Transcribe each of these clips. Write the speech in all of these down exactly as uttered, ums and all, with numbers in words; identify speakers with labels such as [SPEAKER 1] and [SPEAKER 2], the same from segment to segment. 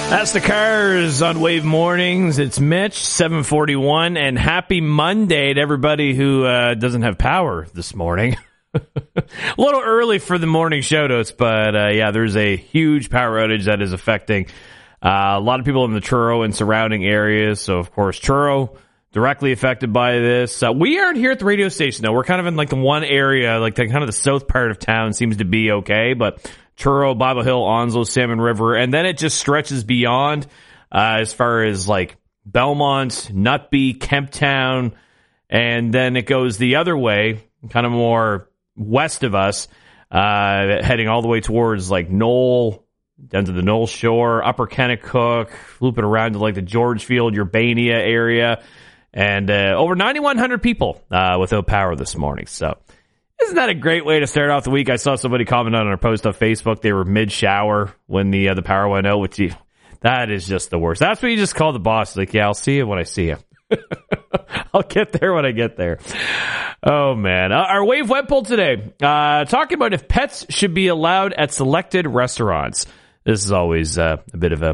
[SPEAKER 1] That's the Cars on Wave Mornings. It's Mitch, seven forty-one, and happy Monday to everybody who uh, doesn't have power this morning. A little early for the morning show notes, but uh, yeah, there's a huge power outage that is affecting uh, a lot of people in the Truro and surrounding areas. So, of course, Truro directly affected by this. Uh, we aren't here at the radio station, though. We're kind of in like the one area, like the kind of the south part of town seems to be okay, but Truro, Bible Hill, Onslow, Salmon River, and then it just stretches beyond uh, as far as like Belmont, Nutby, Kemptown, and then it goes the other way, kind of more west of us, uh, heading all the way towards like Knoll, down to the Knoll Shore, Upper Kennecook, looping around to like the Georgefield, Urbania area, and uh, over ninety-one hundred people uh, without power this morning. So isn't that a great way to start off the week? I saw somebody comment on our post on Facebook. They were mid-shower when the uh, the power went out. Which you, that is just the worst. That's what you just call the boss. Like, yeah, I'll see you when I see you. I'll get there when I get there. Oh, man. Uh, our Wave Web poll today, uh, talking about if pets should be allowed at selected restaurants. This is always uh, a bit of a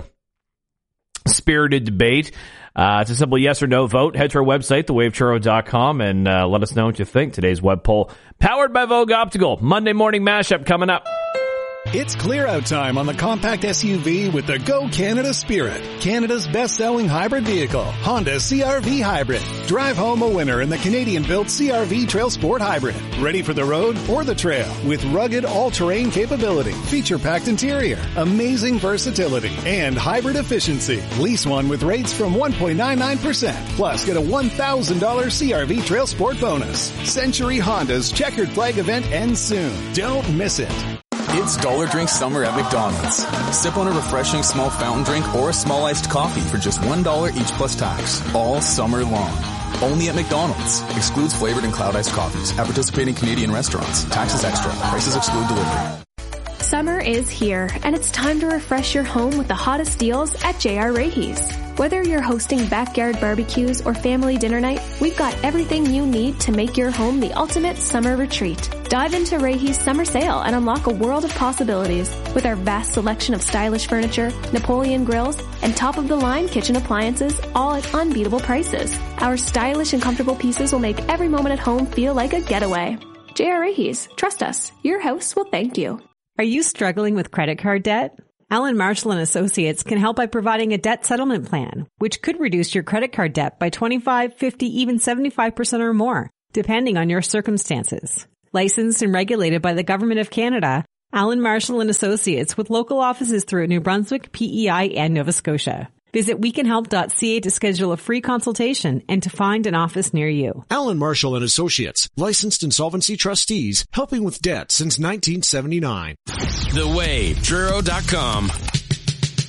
[SPEAKER 1] spirited debate. Uh, it's a simple yes or no vote. Head to our website, the wave truro dot com, and uh, let us know what you think. Today's web poll, powered by Vogue Optical. Monday morning mashup coming up.
[SPEAKER 2] It's clear out time on the compact S U V with the Go Canada Spirit, Canada's best-selling hybrid vehicle, Honda C R V Hybrid. Drive home a winner in the Canadian-built C R V Trail Sport Hybrid. Ready for the road or the trail with rugged all-terrain capability, feature-packed interior, amazing versatility, and hybrid efficiency. Lease one with rates from one point nine nine percent. Plus, get a one thousand dollars C R V Trail Sport bonus. Century Honda's Checkered Flag event ends soon. Don't miss it.
[SPEAKER 3] It's Dollar Drink Summer at McDonald's. Sip on a refreshing small fountain drink or a small iced coffee for just one dollar each plus tax. All summer long. Only at McDonald's. Excludes flavored and cloud iced coffees. At participating Canadian restaurants. Taxes extra. Prices exclude delivery.
[SPEAKER 4] Summer is here, and it's time to refresh your home with the hottest deals at J R Raheys. Whether you're hosting backyard barbecues or family dinner night, we've got everything you need to make your home the ultimate summer retreat. Dive into Raheys Summer Sale and unlock a world of possibilities with our vast selection of stylish furniture, Napoleon grills, and top-of-the-line kitchen appliances, all at unbeatable prices. Our stylish and comfortable pieces will make every moment at home feel like a getaway. J R Raheys, trust us, your house will thank you.
[SPEAKER 5] Are you struggling with credit card debt? Allen Marshall and Associates can help by providing a debt settlement plan, which could reduce your credit card debt by twenty-five, fifty, even seventy-five percent or more, depending on your circumstances. Licensed and regulated by the Government of Canada, Allen Marshall and Associates with local offices throughout New Brunswick, P E I, and Nova Scotia. Visit we can help dot c a to schedule a free consultation and to find an office near you.
[SPEAKER 6] Allen Marshall and Associates, licensed insolvency trustees, helping with debt since nineteen seventy-nine.
[SPEAKER 7] The Wave, Truro dot com.